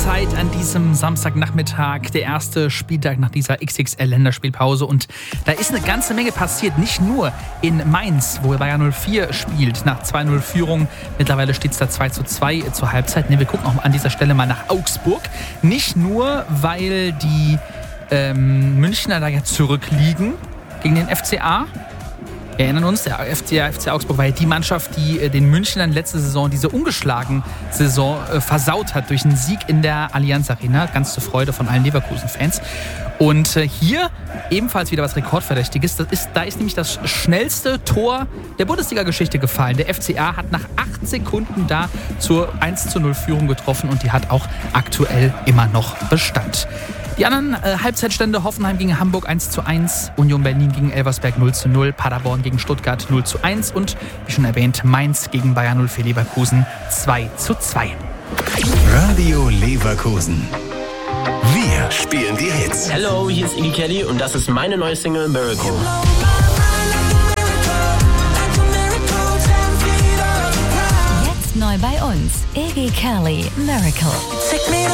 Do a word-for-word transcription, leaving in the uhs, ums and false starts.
Halbzeit an diesem Samstagnachmittag, der erste Spieltag nach dieser X X L-Länderspielpause. Und da ist eine ganze Menge passiert. Nicht nur in Mainz, wo Bayer null vier spielt, nach zwei null Führung. Mittlerweile steht es da zwei zu zwei zur Halbzeit. Ne, wir gucken auch an dieser Stelle mal nach Augsburg. Nicht nur, weil die ähm, Münchner da ja zurückliegen gegen den F C A. Wir erinnern uns, der F C, F C Augsburg war ja die Mannschaft, die äh, den Münchnern letzte Saison diese ungeschlagen Saison äh, versaut hat durch einen Sieg in der Allianz Arena. Ganz zur Freude von allen Leverkusen-Fans. Und äh, hier ebenfalls wieder was Rekordverdächtiges. Das ist, da ist nämlich das schnellste Tor der Bundesliga-Geschichte gefallen. Der F C A hat nach acht Sekunden da zur eins zu null Führung getroffen und die hat auch aktuell immer noch Bestand. Die anderen äh, Halbzeitstände: Hoffenheim gegen Hamburg eins zu eins, Union Berlin gegen Elversberg null zu null, Paderborn gegen Stuttgart null zu eins und, wie schon erwähnt, Mainz gegen Bayer null vier Leverkusen zwei zu zwei. Radio Leverkusen. Wir spielen die Hits. Hello, hier ist Iggy Kelly und das ist meine neue Single Miracle. Jetzt neu bei uns, Iggy Kelly, Miracle.